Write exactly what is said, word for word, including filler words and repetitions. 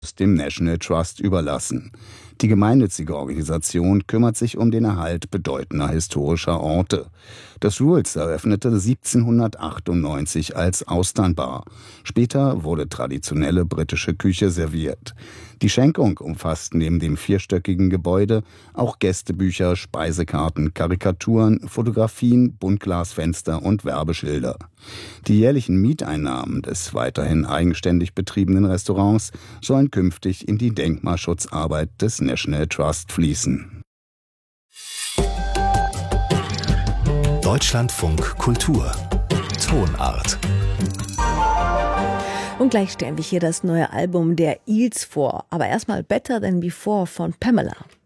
dem National Trust überlassen. Die gemeinnützige Organisation kümmert sich um den Erhalt bedeutender historischer Orte. Das Rules eröffnete siebzehnhundertachtundneunzig als Austernbar. Später wurde traditionelle britische Küche serviert. Die Schenkung umfasst neben dem vierstöckigen Gebäude auch Gästebücher, Speisekarten, Karikaturen, Fotografien, Buntglasfenster und Werbeschilder. Die jährlichen Mieteinnahmen des weiterhin eigenständig betriebenen Restaurants sollen künftig in die Denkmalschutzarbeit des National Trust fließen. Deutschlandfunk Kultur Tonart. Und gleich stellen wir hier das neue Album der Eels vor. Aber erstmal Better Than Before von Pamela.